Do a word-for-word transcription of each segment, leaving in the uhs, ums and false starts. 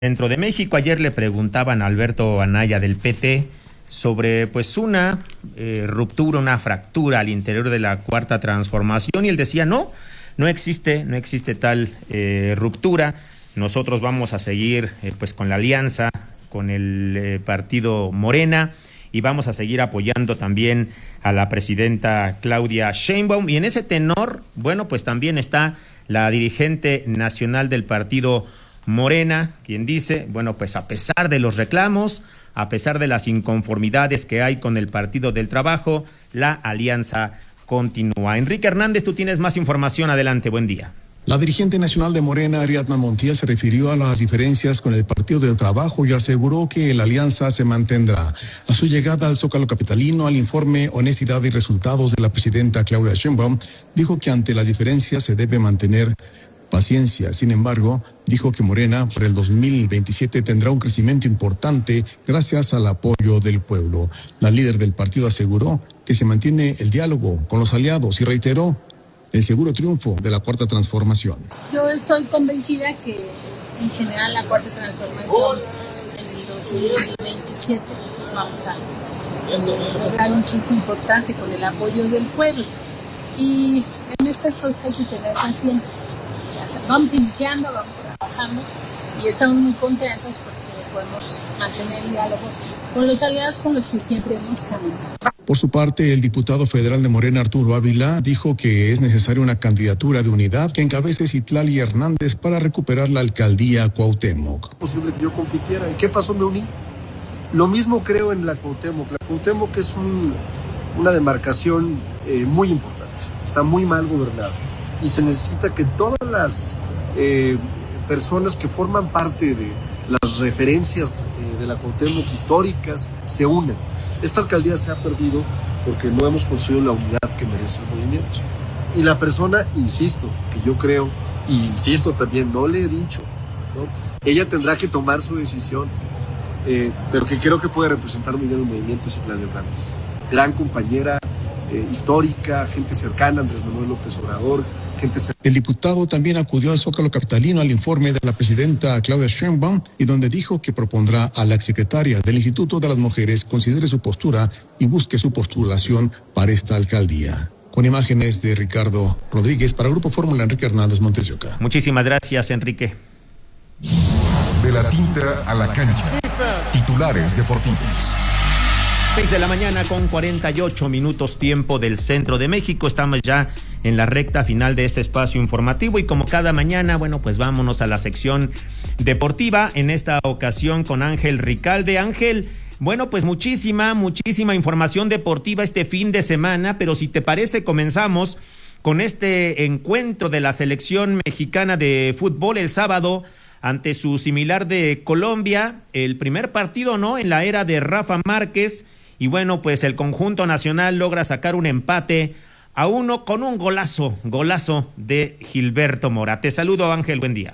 Centro de México. Ayer le preguntaban a Alberto Anaya del P T sobre pues una eh, ruptura, una fractura al interior de la Cuarta Transformación, y él decía no, no existe, no existe tal eh, ruptura. Nosotros vamos a seguir eh, pues con la alianza con el eh, partido Morena, y vamos a seguir apoyando también a la presidenta Claudia Sheinbaum. Y en ese tenor, bueno, pues también está la dirigente nacional del partido Morena, quien dice, bueno, pues a pesar de los reclamos, a pesar de las inconformidades que hay con el Partido del Trabajo, la alianza continúa. Enrique Hernández, tú tienes más información. Adelante, buen día. La dirigente nacional de Morena, Ariadna Montiel, se refirió a las diferencias con el Partido del Trabajo y aseguró que la alianza se mantendrá. A su llegada al Zócalo capitalino, al informe Honestidad y Resultados de la presidenta Claudia Sheinbaum, dijo que ante la diferencia se debe mantener paciencia. Sin embargo, dijo que Morena para el dos mil veintisiete tendrá un crecimiento importante gracias al apoyo del pueblo. La líder del partido aseguró que se mantiene el diálogo con los aliados y reiteró el seguro triunfo de la Cuarta Transformación. Yo estoy convencida que en general la Cuarta Transformación en el dos mil veintisiete vamos a lograr un triunfo importante con el apoyo del pueblo. Y en estas cosas hay que tener paciencia. Vamos iniciando, vamos trabajando y estamos muy contentos porque podemos mantener el diálogo con los aliados con los que siempre hemos caminado. Por su parte, el diputado federal de Morena, Arturo Ávila, dijo que es necesaria una candidatura de unidad que encabece Citlali Hernández para recuperar la alcaldía Cuauhtémoc. Es posible que yo con quien quiera. ¿En qué pasó? Me uní. Lo mismo creo en la Cuauhtémoc. La Cuauhtémoc es un, una demarcación eh, muy importante. Está muy mal gobernada. Y se necesita que todas las eh, personas que forman parte de las referencias eh, de la Cuauhtémoc históricas se unan. Esta alcaldía se ha perdido porque no hemos construido la unidad que merece el movimiento. Y la persona, insisto, que yo creo, e insisto también, no le he dicho, ¿no? Ella tendrá que tomar su decisión, eh, pero que creo que puede representar muy bien el movimiento es Citlali Hernández. Gran compañera, Eh, histórica, gente cercana a Andrés Manuel López Obrador, gente cercana. El diputado también acudió al Zócalo capitalino al informe de la presidenta Claudia Sheinbaum y donde dijo que propondrá a la exsecretaria del Instituto de las Mujeres considere su postura y busque su postulación para esta alcaldía. Con imágenes de Ricardo Rodríguez para Grupo Fórmula, Enrique Hernández, Montes de Oca. Muchísimas gracias, Enrique. De la tinta a la cancha. Titulares deportivos. seis de la mañana con cuarenta y ocho minutos tiempo del Centro de México. Estamos ya en la recta final de este espacio informativo y como cada mañana, bueno, pues vámonos a la sección deportiva, en esta ocasión con Ángel Ricalde. Ángel, bueno, pues muchísima, muchísima información deportiva este fin de semana, pero si te parece comenzamos con este encuentro de la selección mexicana de fútbol el sábado ante su similar de Colombia, el primer partido, ¿no?, en la era de Rafa Márquez. Y bueno, pues el conjunto nacional logra sacar un empate a uno con un golazo, golazo de Gilberto Mora. Te saludo, Ángel, buen día.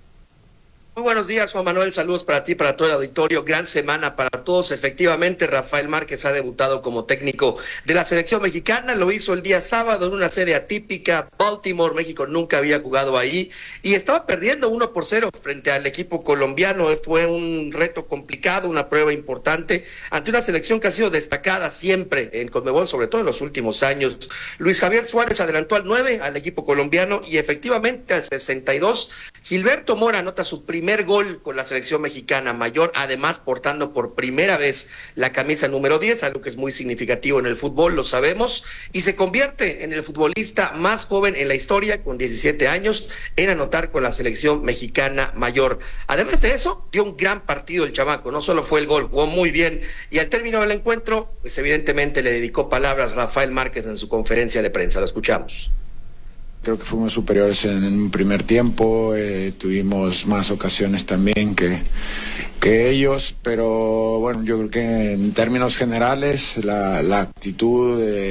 Muy buenos días, Juan Manuel, saludos para ti, para todo el auditorio, gran semana para todos. Efectivamente, Rafael Márquez ha debutado como técnico de la selección mexicana, lo hizo el día sábado en una serie atípica, Baltimore, México nunca había jugado ahí y estaba perdiendo uno por cero frente al equipo colombiano. Fue un reto complicado, una prueba importante ante una selección que ha sido destacada siempre en Conmebol, sobre todo en los últimos años. Luis Javier Suárez adelantó al nueve al equipo colombiano y efectivamente al sesenta y dos, Gilberto Mora anota su primer Primer gol con la selección mexicana mayor, además portando por primera vez la camisa número diez, algo que es muy significativo en el fútbol, lo sabemos, y se convierte en el futbolista más joven en la historia, con diecisiete años, en anotar con la selección mexicana mayor. Además de eso, dio un gran partido el chamaco, no solo fue el gol, jugó muy bien, y al término del encuentro, pues evidentemente le dedicó palabras Rafael Márquez en su conferencia de prensa. Lo escuchamos. Creo que fuimos superiores en un primer tiempo, eh, tuvimos más ocasiones también que, que ellos, pero bueno, yo creo que en términos generales la, la actitud, eh,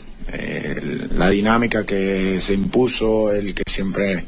eh, la dinámica que se impuso, el que siempre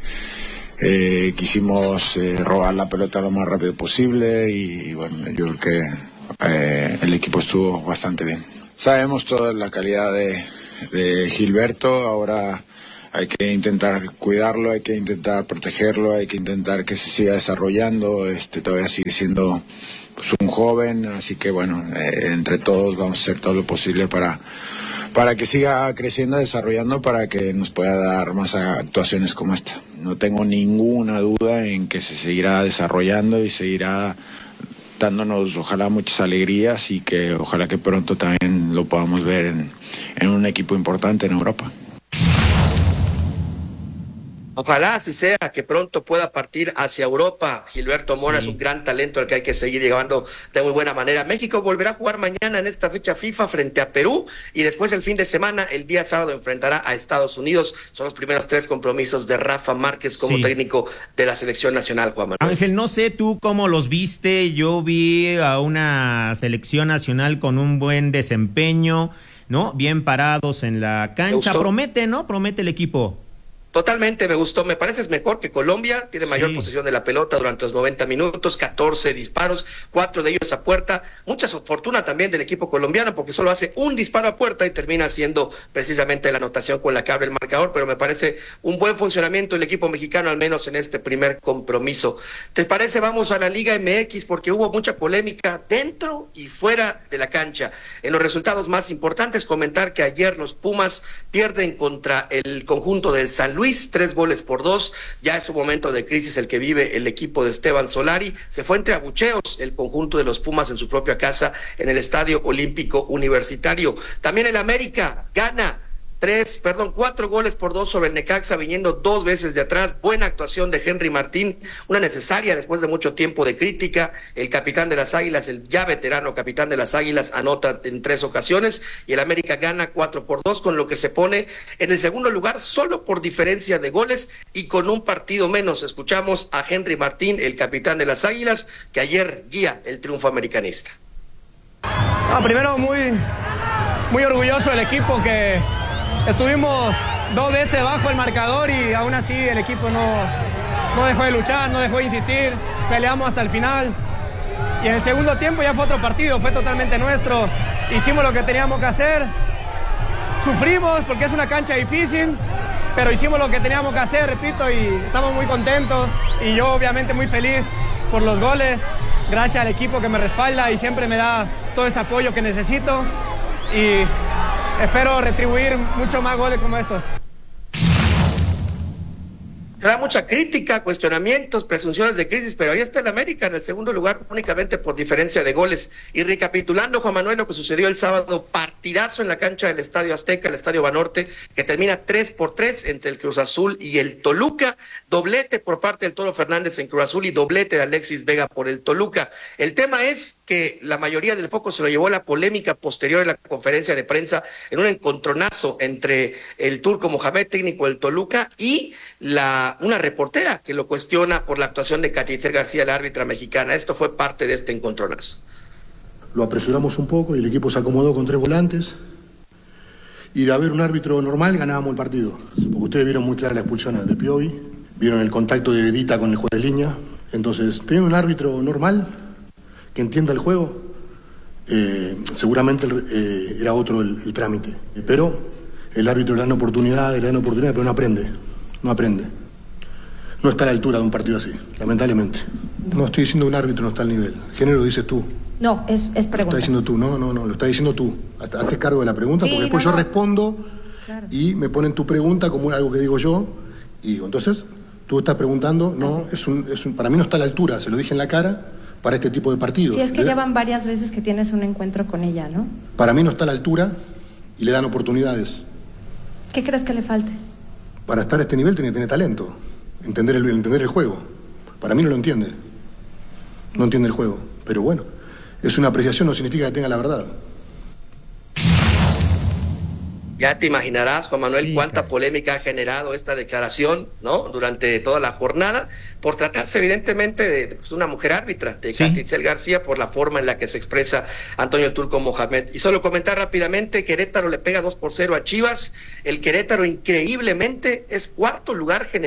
eh, quisimos eh, robar la pelota lo más rápido posible y, y bueno, yo creo que eh, el equipo estuvo bastante bien. Sabemos toda la calidad de, de Gilberto, ahora hay que intentar cuidarlo, hay que intentar protegerlo, hay que intentar que se siga desarrollando, este todavía sigue siendo pues, un joven, así que bueno, eh, entre todos vamos a hacer todo lo posible para, para que siga creciendo, desarrollando, para que nos pueda dar más actuaciones como esta. No tengo ninguna duda en que se seguirá desarrollando y seguirá dándonos ojalá muchas alegrías y que ojalá que pronto también lo podamos ver en, en un equipo importante en Europa. Ojalá así sea, que pronto pueda partir hacia Europa. Gilberto Mora sí. Es un gran talento al que hay que seguir llevando de muy buena manera. México volverá a jugar mañana en esta fecha FIFA frente a Perú y después el fin de semana, el día sábado, enfrentará a Estados Unidos. Son los primeros tres compromisos de Rafa Márquez como sí. técnico de la selección nacional, Juan Manuel. Ángel, no sé tú cómo los viste. Yo vi a una selección nacional con un buen desempeño, ¿no? Bien parados en la cancha. Promete, ¿no? Promete el equipo. Totalmente, me gustó, me parece es mejor que Colombia, tiene mayor sí. posesión de la pelota durante los noventa minutos, catorce disparos, cuatro de ellos a puerta, mucha fortuna también del equipo colombiano porque solo hace un disparo a puerta y termina siendo precisamente la anotación con la que abre el marcador, pero me parece un buen funcionamiento del equipo mexicano, al menos en este primer compromiso. ¿Te parece? Vamos a la Liga M X porque hubo mucha polémica dentro y fuera de la cancha. En los resultados más importantes, comentar que ayer los Pumas pierden contra el conjunto del San Luis, tres goles por dos, ya es un momento de crisis el que vive el equipo de Esteban Solari, se fue entre abucheos el conjunto de los Pumas en su propia casa en el Estadio Olímpico Universitario. También el América gana Tres, perdón, cuatro goles por dos sobre el Necaxa, viniendo dos veces de atrás. Buena actuación de Henry Martín, una necesaria después de mucho tiempo de crítica. El capitán de las Águilas, el ya veterano capitán de las Águilas, anota en tres ocasiones y el América gana cuatro por dos, con lo que se pone en el segundo lugar solo por diferencia de goles y con un partido menos. Escuchamos a Henry Martín, el capitán de las Águilas, que ayer guía el triunfo americanista. Ah, primero muy, muy orgulloso del equipo que estuvimos dos veces bajo el marcador y aún así el equipo no, no dejó de luchar, no dejó de insistir, peleamos hasta el final y en el segundo tiempo ya fue otro partido, fue totalmente nuestro, hicimos lo que teníamos que hacer, sufrimos porque es una cancha difícil, pero hicimos lo que teníamos que hacer, repito, y estamos muy contentos y yo obviamente muy feliz por los goles, gracias al equipo que me respalda y siempre me da todo ese apoyo que necesito y espero retribuir mucho más goles como estos. Habrá mucha crítica, cuestionamientos, presunciones de crisis, pero ahí está el América en el segundo lugar únicamente por diferencia de goles. Y recapitulando, Juan Manuel, lo que sucedió el sábado, partidazo en la cancha del Estadio Azteca, el Estadio Banorte, que termina tres por tres entre el Cruz Azul y el Toluca, doblete por parte del Toro Fernández en Cruz Azul y doblete de Alexis Vega por el Toluca. El tema es que la mayoría del foco se lo llevó la polémica posterior en la conferencia de prensa en un encontronazo entre el turco Mohamed, técnico del Toluca, y la una reportera que lo cuestiona por la actuación de Katitzel García, la árbitra mexicana. Esto fue parte de este encontronazo. Lo apresuramos un poco y el equipo se acomodó con tres volantes y de haber un árbitro normal ganábamos el partido, porque ustedes vieron muy clara la expulsión de Piovi, vieron el contacto de Edita con el juez de línea, entonces teniendo un árbitro normal que entienda el juego, eh, seguramente eh, era otro el, el trámite, pero el árbitro le dan oportunidad, le dan oportunidad, pero no aprende, no aprende. No está a la altura de un partido así, lamentablemente. No estoy diciendo un árbitro no está al nivel. Género dices tú. No, es, es pregunta. Lo está diciendo tú, no, no, no, lo está diciendo tú. Hasta hazte cargo de la pregunta, sí, porque después no, yo no. respondo claro. Y me ponen tu pregunta como algo que digo yo, y digo, entonces, tú estás preguntando, no, es un, es un, para mí no está a la altura, se lo dije en la cara, para este tipo de partidos. Sí, es que ¿eh? ya van varias veces que tienes un encuentro con ella, ¿no? Para mí no está a la altura y le dan oportunidades. ¿Qué crees que le falte? Para estar a este nivel tiene que tener talento. Entender el, entender el juego. Para mí no lo entiende. No entiende el juego. Pero bueno, es una apreciación, no significa que tenga la verdad. Ya te imaginarás, Juan Manuel, sí, cuánta claro. polémica ha generado esta declaración, ¿no? Durante toda la jornada, por tratarse evidentemente de, de pues, una mujer árbitra, de sí. Katitzel García, por la forma en la que se expresa Antonio el Turco Mohamed. Y solo comentar rápidamente, Querétaro le pega dos por cero a Chivas. El Querétaro increíblemente es cuarto lugar general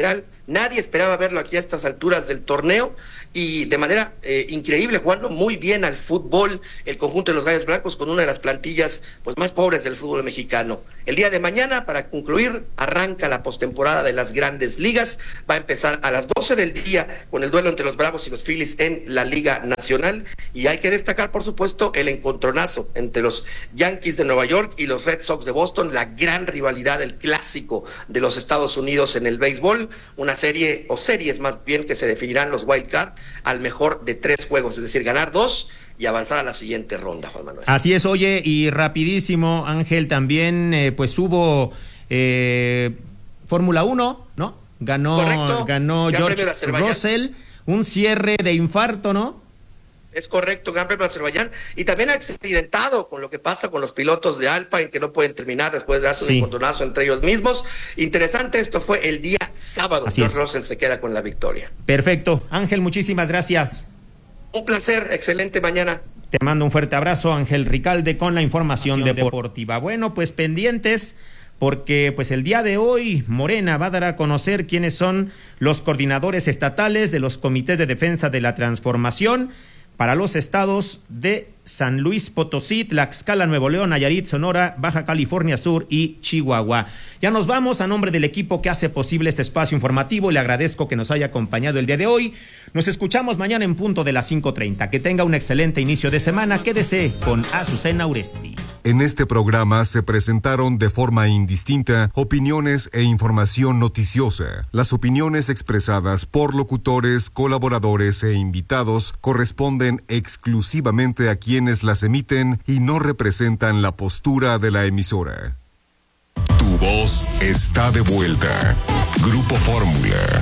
Nadie esperaba verlo aquí a estas alturas del torneo y de manera eh, increíble, jugando muy bien al fútbol el conjunto de los Gallos Blancos con una de las plantillas pues más pobres del fútbol mexicano. El día de mañana, para concluir, arranca la postemporada de las Grandes Ligas. Va a empezar a las doce del día con el duelo entre los Bravos y los Phillies en la Liga Nacional, y hay que destacar, por supuesto, el encontronazo entre los Yankees de Nueva York y los Red Sox de Boston, la gran rivalidad, el clásico de los Estados Unidos en el béisbol, una serie o series más bien que se definirán los wild card al mejor de tres juegos, es decir, ganar dos y avanzar a la siguiente ronda, Juan Manuel. Así es, oye, y rapidísimo, Ángel, también eh, pues hubo eh, Fórmula uno, ¿no? Ganó, Correcto. ganó Gran George Premio de Russell, un cierre de infarto, ¿no? Es correcto, Gran Premio de Azerbaiyán, y también accidentado con lo que pasa con los pilotos de Alpine, que no pueden terminar después de darse sí. un encontronazo entre ellos mismos. Interesante, esto fue el día sábado. Así George es. Russell se queda con la victoria. Perfecto. Ángel, muchísimas gracias. Un placer, excelente mañana. Te mando un fuerte abrazo, Ángel Ricalde, con la información deportiva. Bueno, pues pendientes, porque pues el día de hoy Morena va a dar a conocer quiénes son los coordinadores estatales de los comités de defensa de la transformación para los estados de San Luis Potosí, Tlaxcala, Nuevo León, Nayarit, Sonora, Baja California Sur y Chihuahua. Ya nos vamos. A nombre del equipo que hace posible este espacio informativo, le agradezco que nos haya acompañado el día de hoy. Nos escuchamos mañana en punto de las cinco treinta. Que tenga un excelente inicio de semana. Quédese con Azucena Uresti. En este programa se presentaron de forma indistinta opiniones e información noticiosa. Las opiniones expresadas por locutores, colaboradores e invitados corresponden exclusivamente a quienes las emiten y no representan la postura de la emisora. Tu voz está de vuelta. Grupo Fórmula.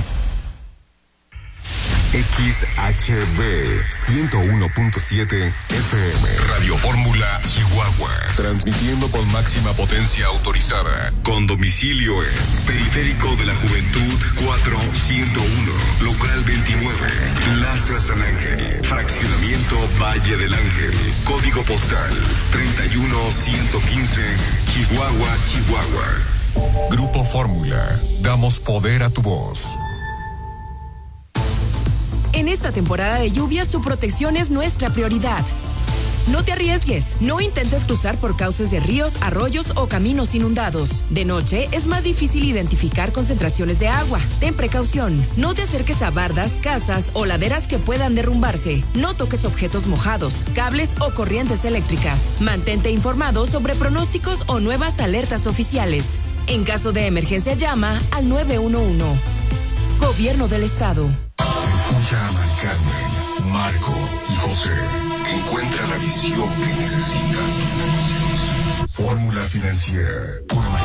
X H B ciento uno punto siete F M. Radio Fórmula Chihuahua. Transmitiendo con máxima potencia autorizada. Con domicilio en Periférico de la Juventud cuatro ciento uno. Local veintinueve. Plaza San Ángel. Fraccionamiento Valle del Ángel. Código postal treinta y uno ciento quince. Chihuahua, Chihuahua. Grupo Fórmula. Damos poder a tu voz. En esta temporada de lluvias, tu protección es nuestra prioridad. No te arriesgues, no intentes cruzar por cauces de ríos, arroyos o caminos inundados. De noche es más difícil identificar concentraciones de agua. Ten precaución, no te acerques a bardas, casas o laderas que puedan derrumbarse. No toques objetos mojados, cables o corrientes eléctricas. Mantente informado sobre pronósticos o nuevas alertas oficiales. En caso de emergencia, llama al nueve uno uno. Gobierno del Estado. Escucha a Mari Carmen, Marco y José. Encuentra la visión que necesitan tus negocios. Fórmula Financiera.